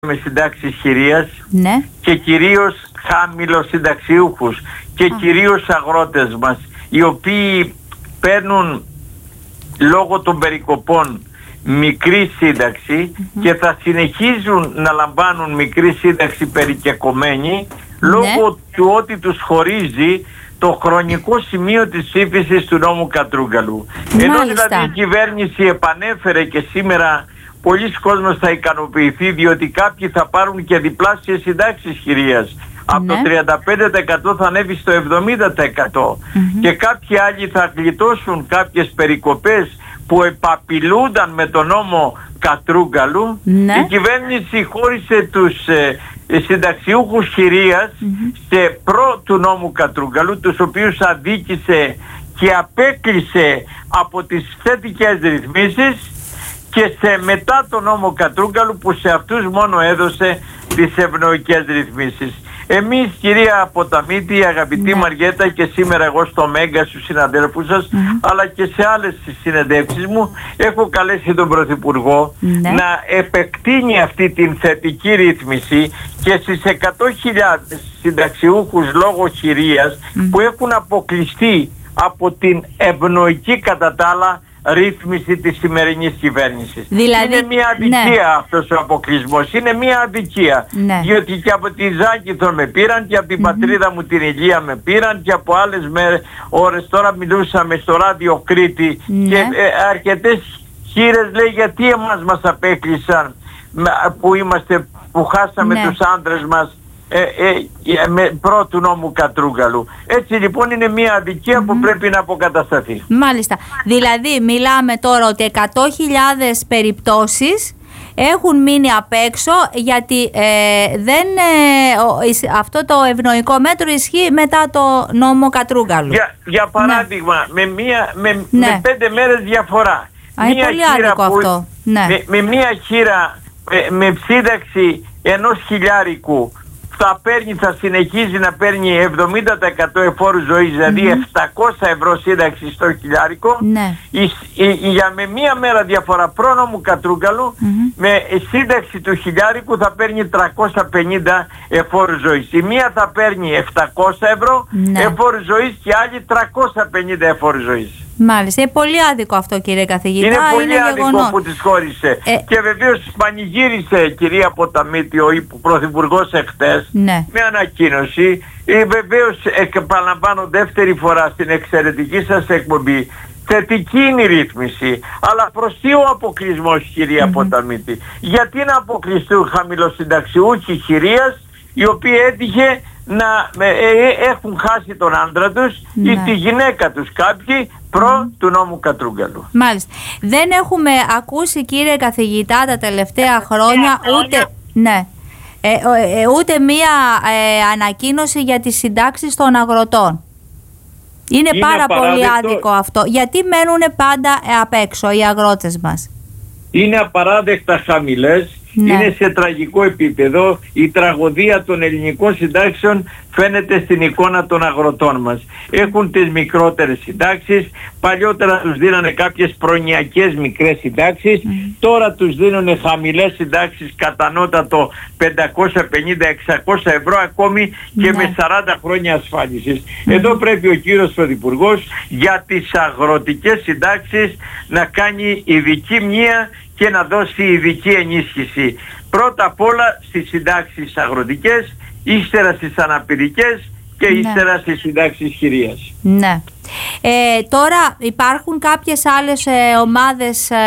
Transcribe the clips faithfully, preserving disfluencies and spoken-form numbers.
με συντάξεις χειρίας, ναι, και κυρίως χαμηλοσυνταξιούχους και Α. κυρίως αγρότες μας, οι οποίοι παίρνουν λόγω των περικοπών μικρή σύνταξη mm-hmm. και θα συνεχίζουν να λαμβάνουν μικρή σύνταξη περικεκομένη λόγω του ότι τους χωρίζει το χρονικό σημείο της ψήφισης του νόμου Κατρούγκαλου. Ενώ δηλαδή η κυβέρνηση επανέφερε και σήμερα πολλοί κόσμος θα ικανοποιηθεί, διότι κάποιοι θα πάρουν και διπλάσιες συντάξεις χειρίας. Από ναι. το τριάντα πέντε τοις εκατό θα ανέβει στο εβδομήντα τοις εκατό mm-hmm. και κάποιοι άλλοι θα γλιτώσουν κάποιες περικοπές που επαπειλούνταν με τον νόμο Κατρούγκαλου. Ναι. Η κυβέρνηση χώρισε τους ε, συνταξιούχους χειρίας mm-hmm. σε προ του νόμου Κατρούγκαλου, τους οποίους αδίκησε και απέκλεισε από τις θετικές ρυθμίσεις, και σε μετά τον νόμο Κατρούγκαλου που σε αυτούς μόνο έδωσε τις ευνοϊκές ρυθμίσεις. Εμείς, κυρία Ποταμίτη, αγαπητή ναι. Μαριέτα, και σήμερα εγώ στο Μέγκα στους συναδέλφους σας mm. αλλά και σε άλλες συνεντεύξεις μου έχω καλέσει τον Πρωθυπουργό ναι. να επεκτείνει αυτή την θετική ρύθμιση και στις εκατό χιλιάδες συνταξιούχους λόγω χειρίας mm. που έχουν αποκλειστεί από την ευνοϊκή κατά τα άλλα ρύθμιση της σημερινής κυβέρνησης. Δηλαδή, είναι μια αδικία ναι. αυτός ο αποκλεισμός. Είναι μια αδικία. Ναι. Διότι και από τη Ζάκηθο με πήραν και από την mm-hmm. πατρίδα μου την Ηλία με πήραν και από άλλες μέρες, ώρες. Τώρα μιλούσαμε στο ράδιο Κρήτη ναι. και ε, αρκετές χείρες λέει γιατί εμάς μας απέκλεισαν που, είμαστε, που χάσαμε ναι. τους άντρες μας Ε, ε, με πρώτου νόμου Κατρούγκαλου. Έτσι λοιπόν είναι μια αδικία mm-hmm. που πρέπει να αποκατασταθεί. Μάλιστα. Δηλαδή μιλάμε τώρα ότι εκατό χιλιάδες περιπτώσεις έχουν μείνει απ' έξω γιατί ε, δεν, ε, αυτό το ευνοϊκό μέτρο ισχύει μετά το νόμο Κατρούγκαλου. Για, για παράδειγμα ναι. με, μία, με, ναι. με πέντε μέρες διαφορά. Α, είναι πολύ άδικο αυτό. Ναι. Με, με μία χείρα με, με σύνταξη ενός χιλιάρικου θα παίρνει, θα συνεχίζει να παίρνει εβδομήντα τοις εκατό εφόρου ζωής, δηλαδή mm-hmm. επτακόσια ευρώ σύνταξη στο χιλιάρικο. Ναι. Η, η, για με μία μέρα διαφορά πρόνομου Κατρούγκαλου, mm-hmm. με σύνταξη του χιλιάρικου θα παίρνει τριακόσια πενήντα εφόρου ζωής. Η μία θα παίρνει επτακόσια ευρώ ναι. εφόρου ζωής και άλλη τριακόσια πενήντα εφόρου ζωής. Μάλιστα. Είναι πολύ άδικο αυτό, κύριε καθηγητά. Είναι πολύ είναι άδικο γεγονό. που τις χώρισε. Ε... Και βεβαίως πανηγύρισε, κυρία Ποταμίτη, ο Πρωθυπουργός εχθές ναι. με ανακοίνωση. Ε, βεβαίως επαναλαμβάνω δεύτερη φορά στην εξαιρετική σας εκπομπή. Θετική είναι η ρύθμιση, αλλά προς τι ο αποκλεισμός, κυρία mm-hmm. Ποταμίτη? Γιατί να αποκλειστούν χαμηλοσυνταξιούχοι χειρίας, οι οποίοι έτυχε να ε, ε, έχουν χάσει τον άντρα τους ναι. ή τη γυναίκα τους κάποιοι προ mm. του νόμου Κατρούγκαλου. Μάλιστα. Δεν έχουμε ακούσει, κύριε καθηγητά, τα τελευταία χρόνια ούτε, ναι, ε, ε, ούτε μία ε, ανακοίνωση για τις συντάξεις των αγροτών. Είναι, Είναι πάρα πολύ άδικο αυτό. Γιατί μένουν πάντα απ' έξω οι αγρότες μας? Είναι απαράδεκτα χαμηλές. Ναι. Είναι σε τραγικό επίπεδο. Η τραγωδία των ελληνικών συντάξεων φαίνεται στην εικόνα των αγροτών μας. Έχουν τις μικρότερες συντάξεις. Παλιότερα τους δίνανε κάποιες προνοιακές μικρές συντάξεις. Mm. Τώρα τους δίνουν χαμηλές συντάξεις κατά ανώτατο πεντακόσια πενήντα με εξακόσια ευρώ ακόμη και ναι. με σαράντα χρόνια ασφάλισης. Mm. Εδώ πρέπει ο κύριος Πρωθυπουργός για τις αγροτικές συντάξεις να κάνει ειδική μνήα και να δώσει ειδική ενίσχυση. Πρώτα απ' όλα στις συντάξεις αγροτικές, ύστερα στις αναπηρικές και ναι. ύστερα στις συντάξεις χειρίας. Ναι. Ε, τώρα υπάρχουν κάποιες άλλες ε, ομάδες ε,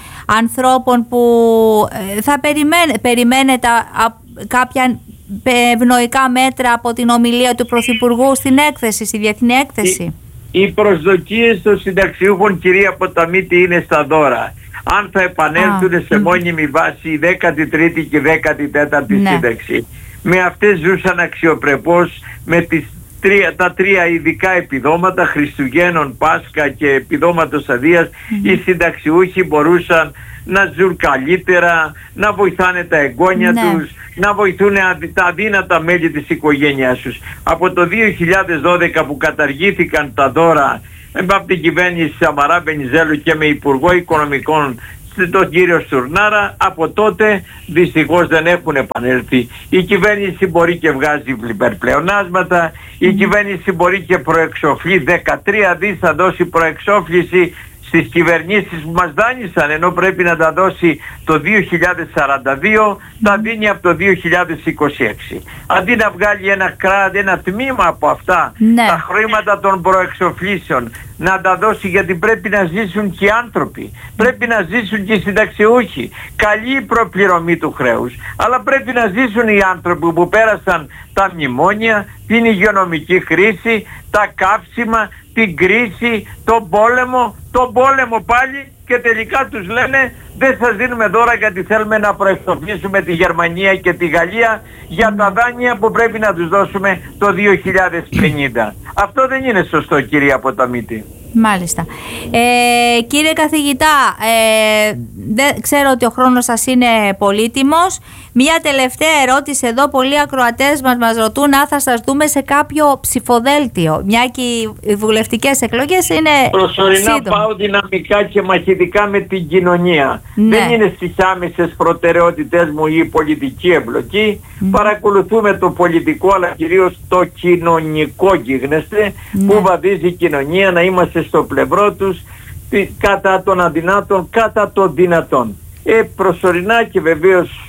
ανθρώπων που ε, θα περιμένε, περιμένετε α, κάποια ευνοϊκά μέτρα από την ομιλία του Πρωθυπουργού στην έκθεση, στη διεθνή έκθεση. Οι, οι προσδοκίες των συνταξιούχων, κυρία Ποταμίτη, είναι στα δώρα. Αν θα επανέλθουν ah. σε μόνιμη βάση η δέκατη τρίτη και δέκατη τέταρτη ναι. σύνταξη. Με αυτές ζούσαν αξιοπρεπώς με τις τρία, τα τρία ειδικά επιδόματα Χριστουγέννων, Πάσχα και επιδόματος αδείας. Mm-hmm. Οι συνταξιούχοι μπορούσαν να ζουν καλύτερα, να βοηθάνε τα εγγόνια ναι. τους, να βοηθούν τα αδύνατα μέλη της οικογένειάς τους. Από το δύο χιλιάδες δώδεκα που καταργήθηκαν τα δώρα από την κυβέρνηση Σαμαρά Βενιζέλου και με Υπουργό Οικονομικών τον κύριο Στουρνάρα. Από τότε δυστυχώς δεν έχουν επανέλθει. Η κυβέρνηση μπορεί και βγάζει υπερπλεονάσματα, η κυβέρνηση μπορεί και προεξοφλεί. Δεκατρία δις θα δώσει προεξόφληση στις κυβερνήσεις που μας δάνεισαν, ενώ πρέπει να τα δώσει το δύο χιλιάδες σαράντα δύο, τα δίνει από το δύο χιλιάδες είκοσι έξι. Αντί να βγάλει ένα κράτος, ένα τμήμα από αυτά, ναι, τα χρήματα των προεξοφλήσεων, να τα δώσει, γιατί πρέπει να ζήσουν και οι άνθρωποι, πρέπει να ζήσουν και οι συνταξιούχοι. Καλή η προπληρωμή του χρέους, αλλά πρέπει να ζήσουν οι άνθρωποι που πέρασαν τα μνημόνια, την υγειονομική κρίση, τα καύσιμα, την κρίση, τον πόλεμο, τον πόλεμο πάλι, και τελικά τους λένε δεν σας δίνουμε δώρα γιατί θέλουμε να προεξοφλήσουμε τη Γερμανία και τη Γαλλία για τα δάνεια που πρέπει να τους δώσουμε το δύο χιλιάδες πενήντα. Αυτό δεν είναι σωστό, κυρία Ποταμίτη. Μάλιστα. Ε, κύριε καθηγητά, ε, δεν ξέρω ότι ο χρόνος σας είναι πολύτιμος. Μία τελευταία ερώτηση εδώ. Πολλοί ακροατές μας μας ρωτούν αν θα σας δούμε σε κάποιο ψηφοδέλτιο, μια και οι βουλευτικές εκλογές είναι προσωρινά σύντομα. Πάω δυναμικά και μαχητικά με την κοινωνία. Ναι. Δεν είναι στις άμεσες προτεραιότητες μου η πολιτική εμπλοκή. Mm. Παρακολουθούμε το πολιτικό, αλλά κυρίως το κοινωνικό γίγνεσθε, ναι, που βαδίζει η κοινωνία, να είμαστε στο πλευρό τους, κατά των αδυνάτων, κατά των δυνατών. Ε, προσωρινά και βεβαίως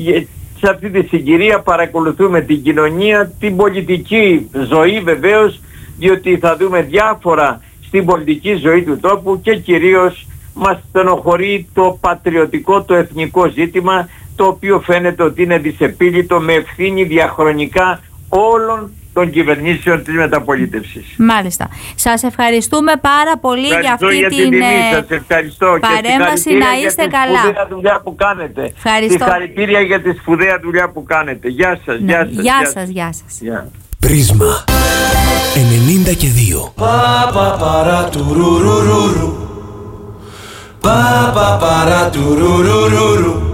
σε αυτή τη συγκυρία παρακολουθούμε την κοινωνία, την πολιτική ζωή βεβαίως, διότι θα δούμε διάφορα στην πολιτική ζωή του τόπου και κυρίως μας στενοχωρεί το πατριωτικό, το εθνικό ζήτημα, το οποίο φαίνεται ότι είναι δυσεπίλητο, με ευθύνη διαχρονικά όλων των κυβερνήσεων της μεταπολίτευσης. Μάλιστα. Σας ευχαριστούμε πάρα πολύ για αυτή για την, την σας. Ευχαριστώ. παρέμβαση. Να είστε καλά. Για τη σπουδαία δουλειά που κάνετε. Ευχαριστώ. Συγχαρητήρια για τη σπουδαία δουλειά που κάνετε. Γεια σας. Ναι. Γεια σας. Γεια σας. Γεια σας. Γεια. Πρίσμα ενενήντα και δύο. Πα πα παρά του ρου ρου ρου ρου. Πα πα παρά του ρου ρου ρου ρου.